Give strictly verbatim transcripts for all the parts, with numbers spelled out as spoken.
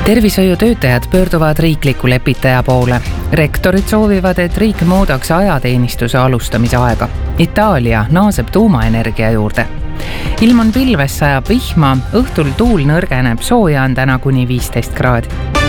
Tervishoiutöötajad pöörduvad riikliku lepitaja poole. Rektorid soovivad, et riik muudaks ajateenistuse alustamise aega. Itaalia naaseb tuumaenergia juurde. Ilm on pilves, sajab vihma, õhtul tuul nõrgeneb, sooja on täna kuni viisteist kraadi.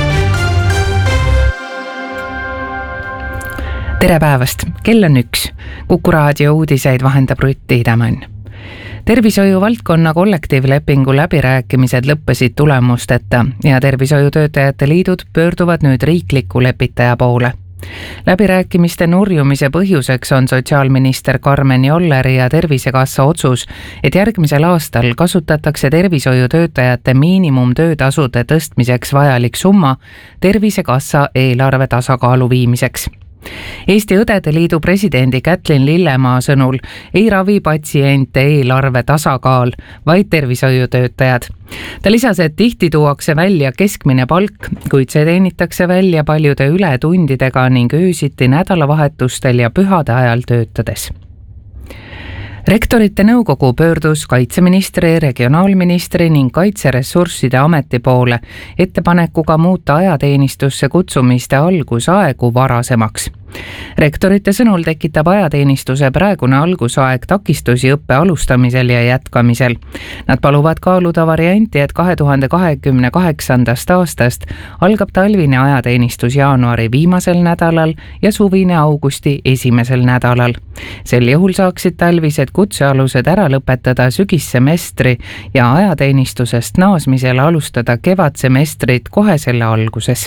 Tere päevast, kell on üks. Kuku raadio uudiseid vahendab Rutt Tiidemann. Tervishoiu valdkonna kollektiivlepingu läbirääkimised lõppesid tulemusteta ja tervishoiutöötajate liidud pöörduvad nüüd riikliku lepitaja poole. Läbirääkimiste nurjumise põhjuseks on sotsiaalminister Karmen Jolleri ja Tervisekassa otsus, et järgmisel aastal kasutatakse tervishoiutöötajate miinimumtöötasude tõstmiseks vajalik summa Tervisekassa eelarve tasakaalu viimiseks. Eesti Õdede Liidu presidendi Kätlin Lillemaa sõnul ei ravi patsiente eelarve tasakaal, vaid tervishoiutöötajad. Ta lisas, et tihti tuuakse välja keskmine palk, kuid see teenitakse välja paljude ületundidega ning öösiti nädalavahetustel ja pühade ajal töötades. Rektorite nõukogu pöördus kaitseministri, regionaalministri ning kaitseressursside ameti poole ettepanekuga muuta ajateenistusse kutsumiste algusaegu varasemaks. Rektorite sõnul tekitab ajateenistuse praegune algusaeg takistusi õppe alustamisel ja jätkamisel. Nad paluvad kaaluda varianti, et kahe tuhande kahekümne kaheksandast aastast algab talvine ajateenistus jaanuari viimasel nädalal ja suvine augusti esimesel nädalal. Sel juhul saaksid talvised kutsealused ära lõpetada sügissemestri ja ajateenistusest naasmisel alustada kevadsemestrit kohe selle alguses.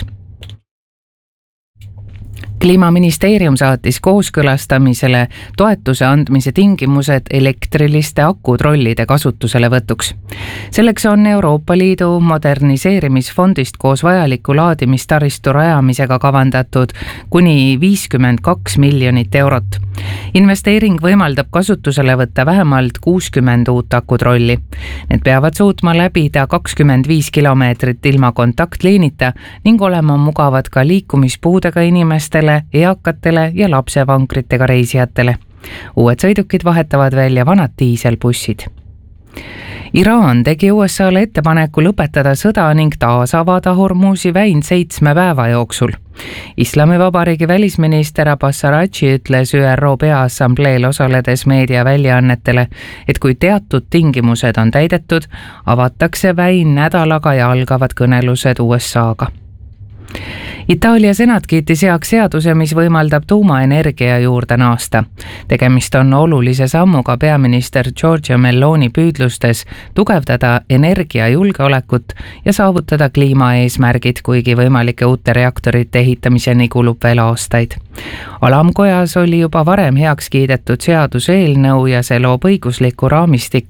Kliimaministeerium saatis kooskõlastamisele toetuse andmise tingimused elektriliste akutrollide kasutusele võtuks. Selleks on Euroopa Liidu moderniseerimisfondist koos vajaliku laadimistaristu rajamisega kavandatud kuni viiskümmend kaks miljonit eurot. Investeering võimaldab kasutusele võtta vähemalt kuuskümmend uut akutrolli. Need peavad suutma läbida kakskümmend viis kilomeetrit ilma kontaktliinita ning olema mugavad ka liikumispuudega inimestele, eakatele ja lapsevankritega reisijatele. Uued sõidukid vahetavad välja vanad diiselbussid. Iraan tegi U S A-le ettepaneku lõpetada sõda ning taas avada Hormuzi väin seitsme päeva jooksul. Islamivabariigi välisminister Abbas Araghchi ütles Ü R O Peaassambleel osaledes meediaväljaannetele, et kui teatud tingimused on täidetud, avatakse väin nädalaga ja algavad kõnelused U S A-ga. Itaalia senat kiitis heaks seaduse, mis võimaldab tuumaenergia juurde naasta. Tegemist on olulise sammuga peaminister Giorgia Meloni püüdlustes tugevdada energiajulgeolekut ja saavutada kliimaeesmärgid, kuigi võimalike uute reaktorite ehitamiseni kulub veel aastaid. Alamkojas oli juba varem heaks kiidetud seaduseelnõu ja see loob õigusliku raamistiku